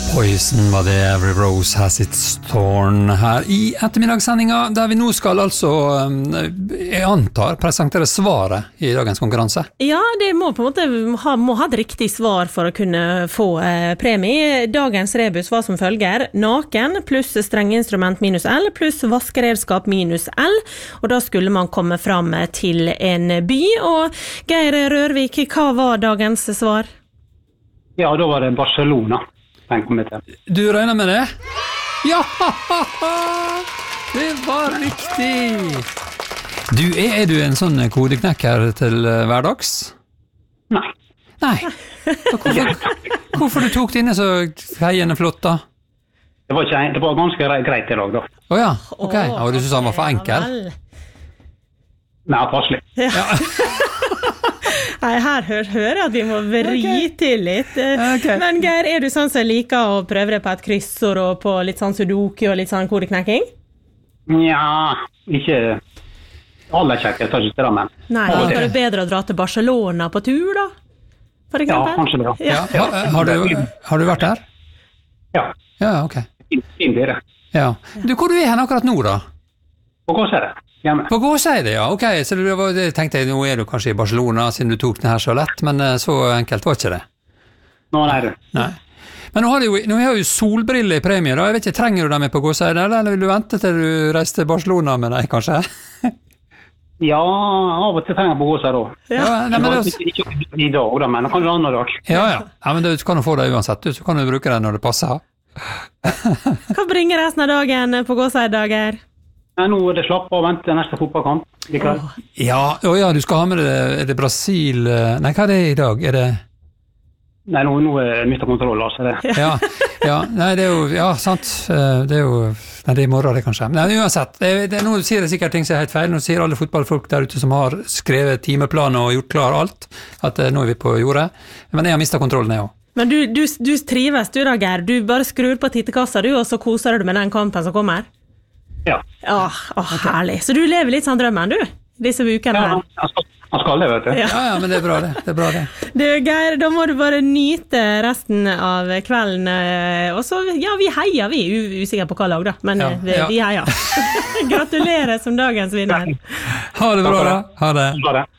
Poison var det, Every Rose Has Its Thorn her I ettermiddagssendinga, der vi nå skal altså, jeg antar, presentere svaret I dagens konkurranse. Ja, det må på en måte må ha et riktig svar for å kunne få premie. Dagens rebus var som følger: naken pluss strengeinstrument minus L pluss vaskeredskap minus L, og da skulle man komme fram til en by. Og Geir Rørvik, hva var dagens svar? Ja, da var det Barcelona. Du regner med det? Ja, det var riktig. Du, er du en sånn kodeknekker til hverdags? Nei. Hvorfor du tok det inne så heiende flott da? Det var ganske greit I dag da. Åja, ok. Og du synes han var for enkel? Nei, passelig. Ja. Nei, her hører jeg at vi må vri til litt. Okay. Men Geir, du sånn som liker å prøve det på et kryssord og på litt sånn sudoku og litt sånn kodeknekking? Ja, ikke aller kjekt, jeg tar ikke det, men... Nei, da er det bedre å dra til Barcelona på tur da, for eksempel? Ja, kanskje det. Ja. Har du vært der? Ja. Ja, ok. Inn det. Ja. Du, hvor du hen akkurat nå da? På Gåseide. På Gåseide, ja, ok, så jeg tenkte nå du kanskje I Barcelona siden du tok den her så lett, men så enkelt var ikke det. Nå, nei du. Nei. Men nå har jo solbriller I premie da, jeg vet ikke, trenger du dem på Gåseide, eller vil du vente til du reiser til Barcelona med deg, kanskje? Ja, av og til trenger jeg på Gåseide da. Ja, nei, men ikke I dag da, men kanskje en annen dag. Ja, men du kan jo få det uansett, så kan du bruke det når det passer. Hva bringer resten av dagen på Gåseide, Dager? Nå det slapp av å vente neste fotballkamp. Ja, du skal ha med det, er det Brasil? Nei, hva det I dag? Er det... Nei, nå mistet kontroll, altså det. Ja, nei, det jo, ja, sant, det jo, nei, det I morgen det kanskje. Men uansett, nå sier det sikkert ting som helt feil, nå sier alle fotballfolk der ute som har skrevet timeplan og gjort klar alt, at nå vi på jordet, men jeg har mistet kontrollen jeg også. Men du trives du da, Geir, du bare skrur på tittekassa du, og så koser du med den kampen som kommer? Ja. Herlig. Så du lever litt sånn drømmen, du, disse ukene her? Ja, han skal det, vet du. Ja, men det bra det. Du, Geir, da må du bare nyte resten av kvelden, og så, ja, vi heier, vi usikker på hva lag da, men vi heier. Gratulerer som dagens vinner. Ha det bra da. Ha det.